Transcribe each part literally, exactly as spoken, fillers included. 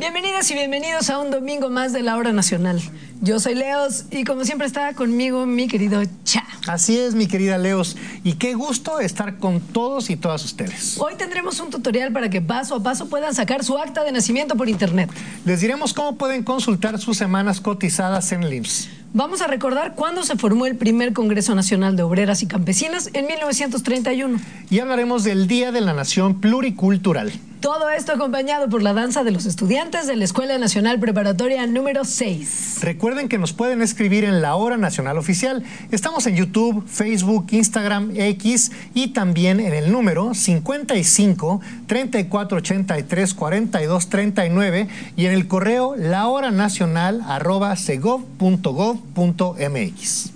Bienvenidas y bienvenidos a un domingo más de la Hora Nacional. Yo soy Leos y como siempre está conmigo mi querido Cha. Así es, mi querida Leos, y qué gusto estar con todos y todas ustedes. Hoy tendremos un tutorial para que paso a paso puedan sacar su acta de nacimiento por internet. Les diremos cómo pueden consultar sus semanas cotizadas en el I M S S. Vamos a recordar cuándo se formó el primer Congreso Nacional de Obreras y Campesinas en mil novecientos treinta y uno. Y hablaremos del Día de la Nación Pluricultural. Todo esto acompañado por la danza de los estudiantes de la Escuela Nacional Preparatoria número seis. Recuerden que nos pueden escribir en la Hora Nacional Oficial. Estamos en YouTube, Facebook, Instagram, X y también en el número cincuenta y cinco, treinta y cuatro ochenta y tres, cuarenta y dos treinta y nueve y en el correo lahoranacional arroba segov punto gov punto mx.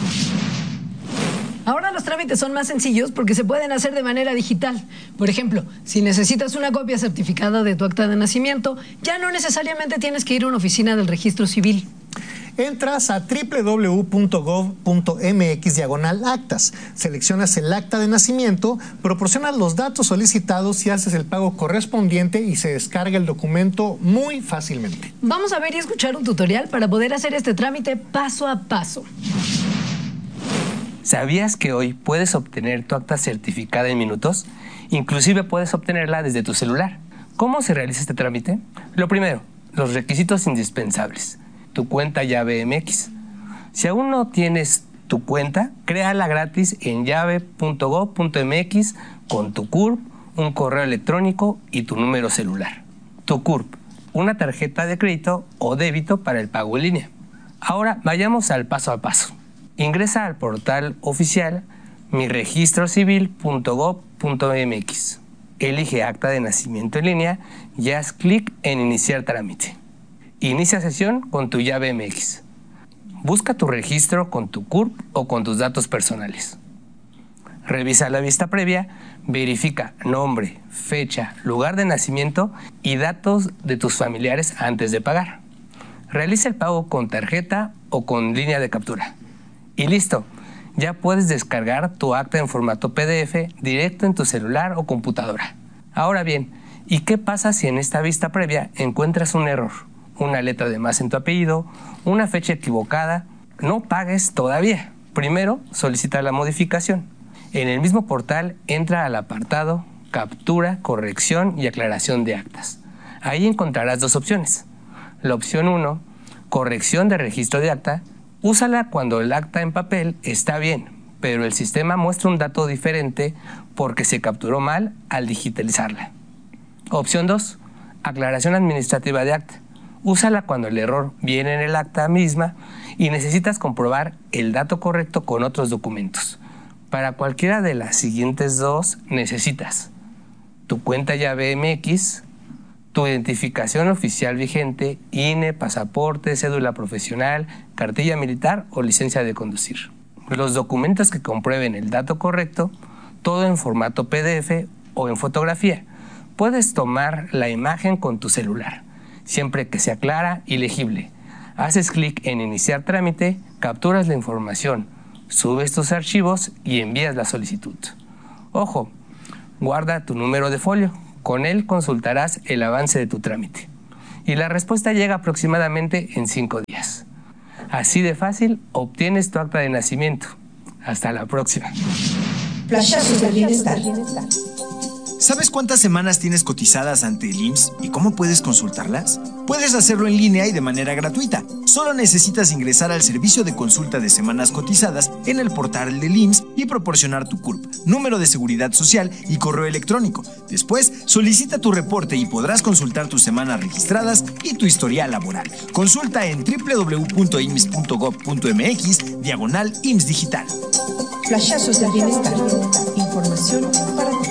Ahora los trámites son más sencillos porque se pueden hacer de manera digital. Por ejemplo, si necesitas una copia certificada de tu acta de nacimiento, ya no necesariamente tienes que ir a una oficina del registro civil. Entras a doble u doble u doble u punto gov punto mx diagonal actas, seleccionas el acta de nacimiento, proporcionas los datos solicitados y haces el pago correspondiente y se descarga el documento muy fácilmente. Vamos a ver y escuchar un tutorial para poder hacer este trámite paso a paso. ¿Sabías que hoy puedes obtener tu acta certificada en minutos? Inclusive puedes obtenerla desde tu celular. ¿Cómo se realiza este trámite? Lo primero, los requisitos indispensables. Tu cuenta llave M X. Si aún no tienes tu cuenta, créala gratis en llave punto gov punto mx con tu C U R P, un correo electrónico y tu número celular. Tu C U R P, una tarjeta de crédito o débito para el pago en línea. Ahora vayamos al paso a paso. Ingresa al portal oficial mi registro civil punto gov punto mx. Elige acta de nacimiento en línea y haz clic en iniciar trámite. Inicia sesión con tu llave M X. Busca tu registro con tu C U R P o con tus datos personales. Revisa la vista previa, verifica nombre, fecha, lugar de nacimiento y datos de tus familiares antes de pagar. Realiza el pago con tarjeta o con línea de captura. Y listo, ya puedes descargar tu acta en formato P D F directo en tu celular o computadora. Ahora bien, ¿y qué pasa si en esta vista previa encuentras un error? Una letra de más en tu apellido, una fecha equivocada. No pagues todavía. Primero, solicita la modificación. En el mismo portal, entra al apartado Captura, Corrección y Aclaración de Actas. Ahí encontrarás dos opciones. La opción uno, Corrección de registro de acta. Úsala cuando el acta en papel está bien, pero el sistema muestra un dato diferente porque se capturó mal al digitalizarla. Opción dos, Aclaración administrativa de acta. Úsala cuando el error viene en el acta misma y necesitas comprobar el dato correcto con otros documentos. Para cualquiera de las siguientes dos necesitas tu cuenta llave M X, tu identificación oficial vigente, I N E, pasaporte, cédula profesional, cartilla militar o licencia de conducir. Los documentos que comprueben el dato correcto, todo en formato P D F o en fotografía. Puedes tomar la imagen con tu celular, siempre que sea clara y legible. Haces clic en iniciar trámite, capturas la información, subes tus archivos y envías la solicitud. Ojo, guarda tu número de folio. Con él consultarás el avance de tu trámite. Y la respuesta llega aproximadamente en cinco días. Así de fácil obtienes tu acta de nacimiento. Hasta la próxima. Flashazos del bienestar. ¿Sabes cuántas semanas tienes cotizadas ante el I M S S y cómo puedes consultarlas? Puedes hacerlo en línea y de manera gratuita. Solo necesitas ingresar al servicio de consulta de semanas cotizadas en el portal del I M S S y proporcionar tu C U R P, número de seguridad social y correo electrónico. Después, solicita tu reporte y podrás consultar tus semanas registradas y tu historial laboral. Consulta en doble u doble u doble u punto i m s s punto gov punto mx diagonal I M S S Digital. Flashazos del bienestar. Información para ti.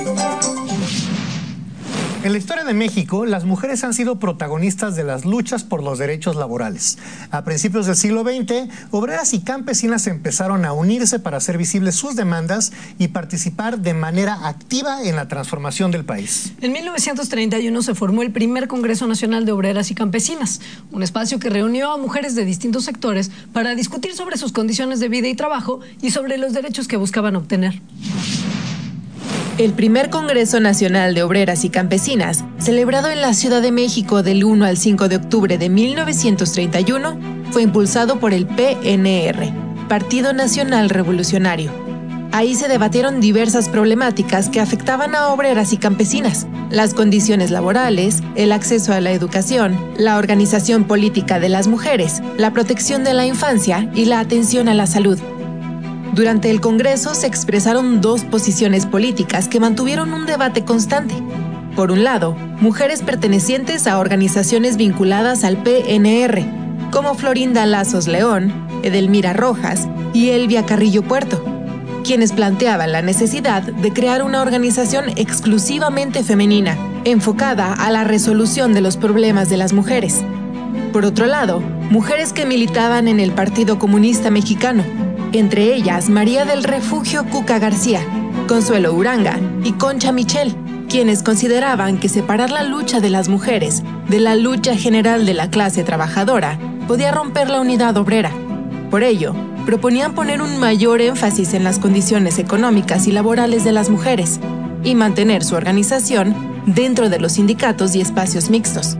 En la historia de México, las mujeres han sido protagonistas de las luchas por los derechos laborales. A principios del siglo veinte, obreras y campesinas empezaron a unirse para hacer visibles sus demandas y participar de manera activa en la transformación del país. En mil novecientos treinta y uno se formó el primer Congreso Nacional de Obreras y Campesinas, un espacio que reunió a mujeres de distintos sectores para discutir sobre sus condiciones de vida y trabajo y sobre los derechos que buscaban obtener. El primer Congreso Nacional de Obreras y Campesinas, celebrado en la Ciudad de México del uno al cinco de octubre de mil novecientos treinta y uno, fue impulsado por el P N R, Partido Nacional Revolucionario. Ahí se debatieron diversas problemáticas que afectaban a obreras y campesinas: las condiciones laborales, el acceso a la educación, la organización política de las mujeres, la protección de la infancia y la atención a la salud. Durante el Congreso se expresaron dos posiciones políticas que mantuvieron un debate constante. Por un lado, mujeres pertenecientes a organizaciones vinculadas al P N R, como Florinda Lazos León, Edelmira Rojas y Elvia Carrillo Puerto, quienes planteaban la necesidad de crear una organización exclusivamente femenina, enfocada a la resolución de los problemas de las mujeres. Por otro lado, mujeres que militaban en el Partido Comunista Mexicano, entre ellas María del Refugio Cuca García, Consuelo Uranga y Concha Michel, quienes consideraban que separar la lucha de las mujeres de la lucha general de la clase trabajadora podía romper la unidad obrera. Por ello, proponían poner un mayor énfasis en las condiciones económicas y laborales de las mujeres y mantener su organización dentro de los sindicatos y espacios mixtos.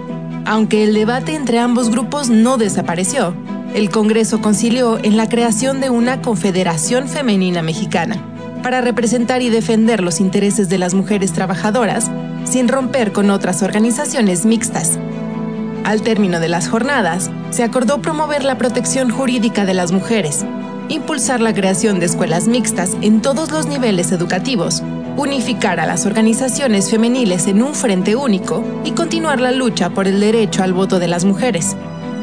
Aunque el debate entre ambos grupos no desapareció, el Congreso concilió en la creación de una Confederación Femenina Mexicana para representar y defender los intereses de las mujeres trabajadoras sin romper con otras organizaciones mixtas. Al término de las jornadas, se acordó promover la protección jurídica de las mujeres, impulsar la creación de escuelas mixtas en todos los niveles educativos, unificar a las organizaciones femeniles en un frente único y continuar la lucha por el derecho al voto de las mujeres.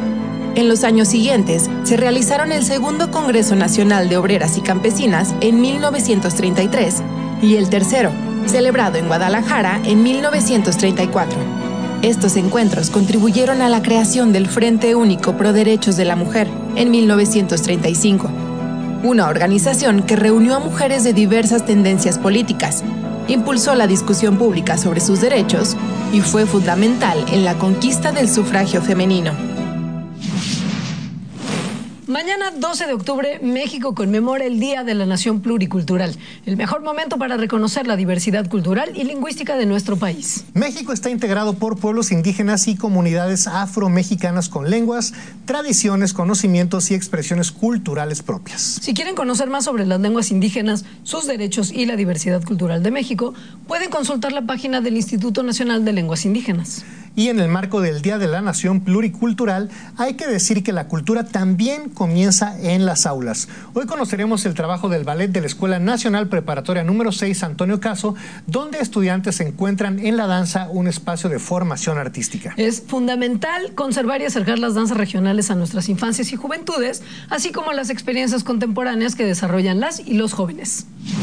En los años siguientes, se realizaron el segundo Congreso Nacional de Obreras y Campesinas en mil novecientos treinta y tres y el tercero, celebrado en Guadalajara en mil novecientos treinta y cuatro. Estos encuentros contribuyeron a la creación del Frente Único Pro Derechos de la Mujer en mil novecientos treinta y cinco, una organización que reunió a mujeres de diversas tendencias políticas, impulsó la discusión pública sobre sus derechos y fue fundamental en la conquista del sufragio femenino. Mañana, doce de octubre, México conmemora el Día de la Nación Pluricultural, el mejor momento para reconocer la diversidad cultural y lingüística de nuestro país. México está integrado por pueblos indígenas y comunidades afromexicanas con lenguas, tradiciones, conocimientos y expresiones culturales propias. Si quieren conocer más sobre las lenguas indígenas, sus derechos y la diversidad cultural de México, pueden consultar la página del Instituto Nacional de Lenguas Indígenas. Y en el marco del Día de la Nación Pluricultural, hay que decir que la cultura también comienza en las aulas. Hoy conoceremos el trabajo del ballet de la Escuela Nacional Preparatoria número seis, Antonio Caso, donde estudiantes encuentran en la danza un espacio de formación artística. Es fundamental conservar y acercar las danzas regionales a nuestras infancias y juventudes, así como las experiencias contemporáneas que desarrollan las y los jóvenes.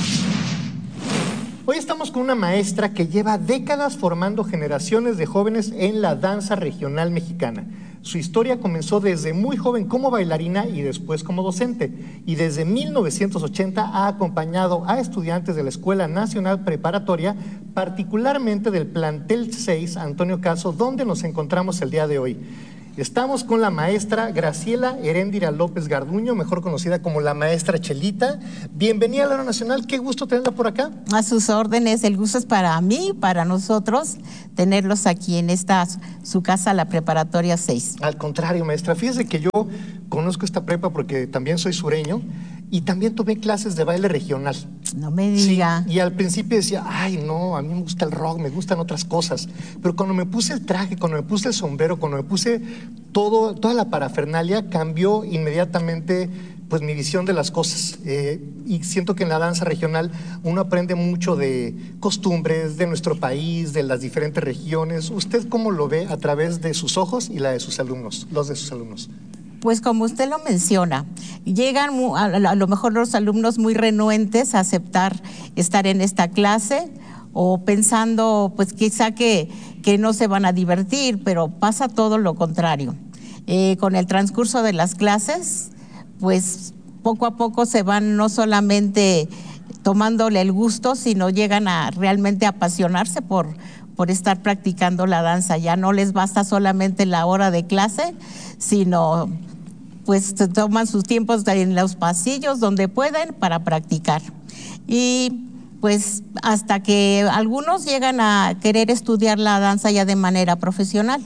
Hoy estamos con una maestra que lleva décadas formando generaciones de jóvenes en la danza regional mexicana. Su historia comenzó desde muy joven como bailarina y después como docente, y desde mil novecientos ochenta ha acompañado a estudiantes de la Escuela Nacional Preparatoria, particularmente del plantel seis, Antonio Caso, donde nos encontramos el día de hoy. Estamos con la maestra Graciela Heréndira López Garduño, mejor conocida como la maestra Chelita. Bienvenida a la Hora Nacional, qué gusto tenerla por acá. A sus órdenes, el gusto es para mí, para nosotros, tenerlos aquí en esta, su casa, la Preparatoria seis. Al contrario, maestra, fíjese que yo conozco esta prepa porque también soy sureño y también tomé clases de baile regional. No me diga. Sí, y al principio decía, ay no, a mí me gusta el rock, me gustan otras cosas, pero cuando me puse el traje, cuando me puse el sombrero, cuando me puse todo, toda la parafernalia, cambió inmediatamente pues mi visión de las cosas, eh, y siento que en la danza regional uno aprende mucho de costumbres de nuestro país, de las diferentes regiones. ¿Usted cómo lo ve a través de sus ojos y la de sus alumnos, los de sus alumnos? Pues como usted lo menciona, llegan a lo mejor los alumnos muy renuentes a aceptar estar en esta clase o pensando pues quizá que, que no se van a divertir, pero pasa todo lo contrario. Eh, con el transcurso de las clases, pues poco a poco se van no solamente tomándole el gusto, sino llegan a realmente apasionarse por, por estar practicando la danza. Ya no les basta solamente la hora de clase, sino pues toman sus tiempos en los pasillos donde pueden para practicar. Y pues hasta que algunos llegan a querer estudiar la danza ya de manera profesional.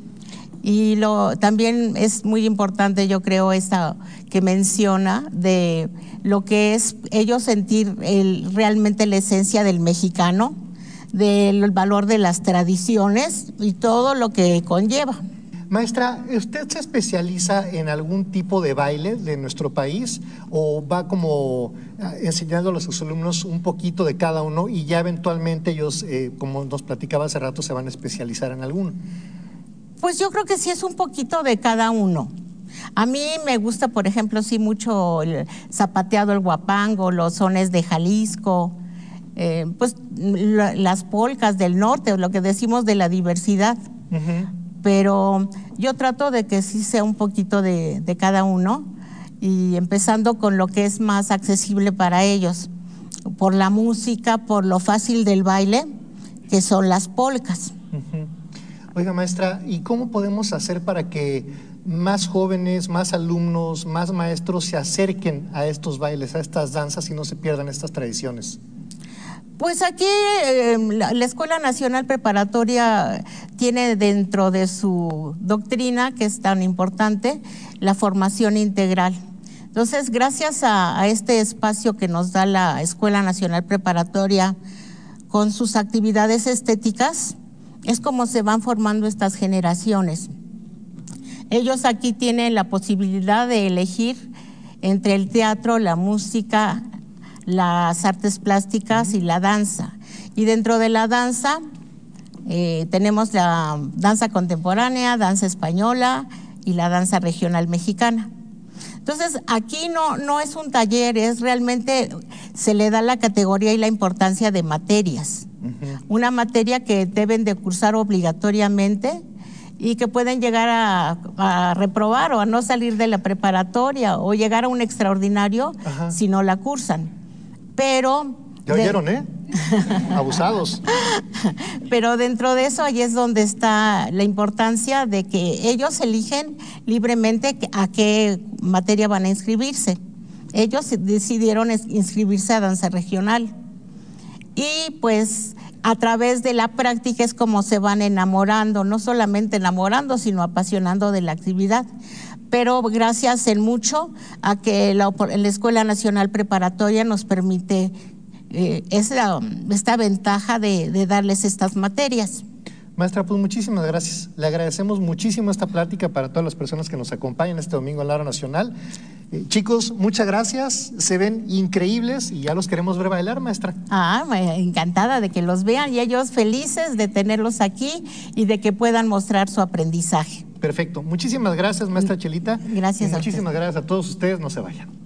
Y lo, también es muy importante, yo creo, esta que menciona de lo que es ellos sentir el, realmente la esencia del mexicano, del valor de las tradiciones y todo lo que conlleva. Maestra, ¿usted se especializa en algún tipo de baile de nuestro país o va como enseñando a los alumnos un poquito de cada uno y ya eventualmente ellos, eh, como nos platicaba hace rato, se van a especializar en alguno? Pues yo creo que sí es un poquito de cada uno. A mí me gusta, por ejemplo, sí mucho el zapateado, el huapango, los sones de Jalisco, eh, pues la, las polcas del norte, lo que decimos de la diversidad. Uh-huh. Pero yo trato de que sí sea un poquito de, de cada uno y empezando con lo que es más accesible para ellos, por la música, por lo fácil del baile, que son las polcas. Uh-huh. Oiga, maestra, ¿y cómo podemos hacer para que más jóvenes, más alumnos, más maestros se acerquen a estos bailes, a estas danzas y no se pierdan estas tradiciones? Pues aquí eh, la, la Escuela Nacional Preparatoria tiene dentro de su doctrina, que es tan importante, la formación integral. Entonces, gracias a, a este espacio que nos da la Escuela Nacional Preparatoria con sus actividades estéticas, es como se van formando estas generaciones. Ellos aquí tienen la posibilidad de elegir entre el teatro, la música, las artes plásticas y la danza. Y dentro de la danza eh, tenemos la danza contemporánea, danza española y la danza regional mexicana. Entonces, aquí no, no es un taller, es realmente, se le da la categoría y la importancia de materias. Uh-huh. Una materia que deben de cursar obligatoriamente y que pueden llegar a, a reprobar o a no salir de la preparatoria o llegar a un extraordinario. Uh-huh. Si no la cursan. Pero… Ya oyeron, ¿eh? Abusados. Pero dentro de eso ahí es donde está la importancia de que ellos eligen libremente a qué materia van a inscribirse. Ellos decidieron inscribirse a danza regional. Y pues a través de la práctica es como se van enamorando, no solamente enamorando, sino apasionando de la actividad. Pero gracias en mucho a que la, la Escuela Nacional Preparatoria nos permite eh, esta, esta ventaja de, de darles estas materias. Maestra, pues muchísimas gracias. Le agradecemos muchísimo esta plática para todas las personas que nos acompañan este domingo en la hora nacional. Eh, chicos, muchas gracias. Se ven increíbles y ya los queremos ver bailar, maestra. Ah, encantada de que los vean y ellos felices de tenerlos aquí y de que puedan mostrar su aprendizaje. Perfecto. Muchísimas gracias, maestra Chelita. Gracias y a muchísimas usted. gracias a todos ustedes. No se vayan.